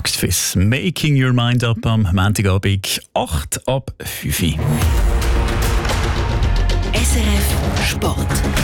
Swiss. Making Your Mind Up am Montagabend 8 ab 5 Uhr. SRF Sport.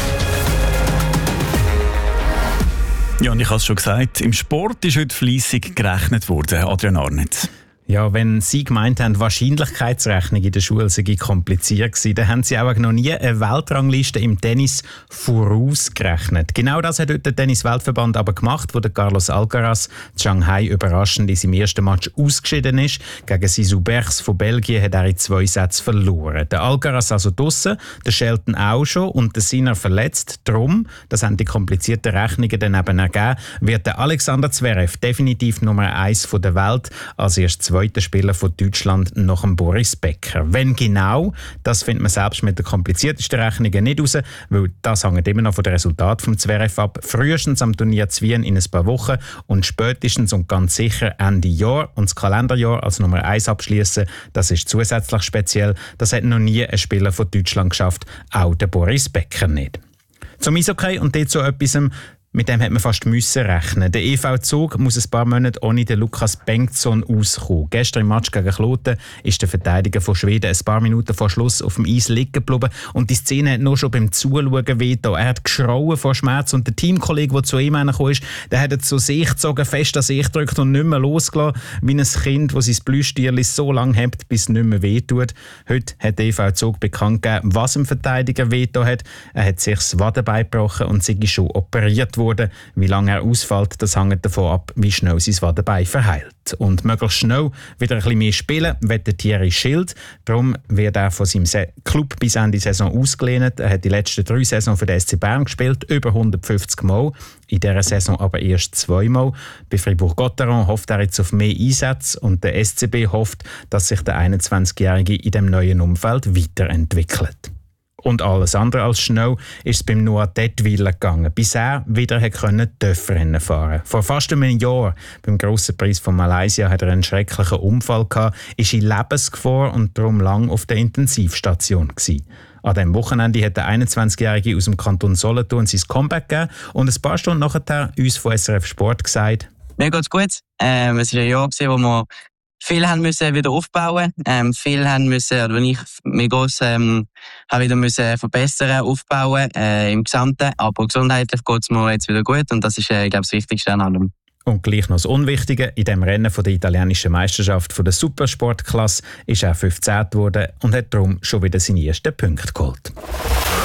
Ja, und ich habe es schon gesagt, im Sport ist heute fleissig gerechnet worden. Adrian Arnett. Ja, wenn Sie gemeint haben, Wahrscheinlichkeitsrechnung in der Schule sei kompliziert gewesen, dann haben Sie auch noch nie eine Weltrangliste im Tennis vorausgerechnet. Genau das hat heute der Tennis-Weltverband aber gemacht, wo der Carlos Alcaraz in Shanghai überraschend in seinem ersten Match ausgeschieden ist. Gegen Zizou Bergs von Belgien hat er in 2 Sätzen verloren. Der Alcaraz also draussen, der Shelton auch schon und der Sinner verletzt. Darum, das haben die komplizierten Rechnungen dann eben ergeben, wird der Alexander Zverev definitiv Nummer 1 der Welt, als erst zweiter Spieler von Deutschland nach dem Boris Becker. Wenn genau, das findet man selbst mit den kompliziertesten Rechnungen nicht raus, weil das hängt immer noch von den Resultaten vom Zverev ab. Frühestens am Turnier zu Wien in ein paar Wochen und spätestens und ganz sicher Ende Jahr und das Kalenderjahr als Nummer 1 abschließen. Das ist zusätzlich speziell. Das hat noch nie ein Spieler von Deutschland geschafft, auch der Boris Becker nicht. Zum Eishockey und dort zu etwas, mit dem hat man fast müssen rechnen. Der EV Zug muss ein paar Monate ohne den Lukas Bengtsson auskommen. Gestern im Match gegen Kloten ist der Verteidiger von Schweden ein paar Minuten vor Schluss auf dem Eis liegen geblieben und die Szene hat nur schon beim Zuschauen wehgetan. Er hat geschrauen vor Schmerz und der Teamkollege, der zu ihm gekommen ist, der hat zu sich gezogen, fest an sich gedrückt und nicht mehr losgelassen, wie ein Kind, das sein Plüschtierchen so lange hebt, bis es nicht mehr wehtut. Heute hat der EV Zug bekannt gegeben, was dem Verteidiger wehgetan hat. Er hat sich das Wadenbein gebrochen und sei schon operiert worden. Wie lange er ausfällt, das hängt davon ab, wie schnell sein Wadenbein verheilt. Und möglichst schnell wieder ein bisschen mehr spielen, will der Thierry Schild. Darum wird er von seinem Club bis Ende Saison ausgelehnt. Er hat die letzten 3 Saisons für den SC Bern gespielt, über 150 Mal. In dieser Saison aber erst 2 Mal. Bei Fribourg-Gotteron hofft er jetzt auf mehr Einsätze und der SCB hofft, dass sich der 21-Jährige in dem neuen Umfeld weiterentwickelt. Und alles andere als schnell ist es beim Noah Detwiler gegangen, bis er wieder Töpfrennen fahren. Vor fast einem Jahr, beim Grossen Preis von Malaysia, hat er einen schrecklichen Unfall gehabt, ist in Lebensgefahr und darum lang auf der Intensivstation gewesen. An diesem Wochenende hat der 21-Jährige aus dem Kanton Solothurn sein Comeback gegeben und ein paar Stunden nachher uns von SRF Sport gesagt: Mir geht's gut. Es war ein Jahr, wo wir viel haben müssen wieder aufbauen, viel haben müssen, oder wenn ich mir gross habe wieder müssen verbessern, aufbauen im Gesamten. Aber gesundheitlich geht's mir jetzt wieder gut und das ist, glaube ich, das Wichtigste an allem. Und gleich noch das Unwichtige: In dem Rennen von der italienischen Meisterschaft von der Supersportklasse ist er 15. geworden und hat darum schon wieder seine ersten Punkte geholt.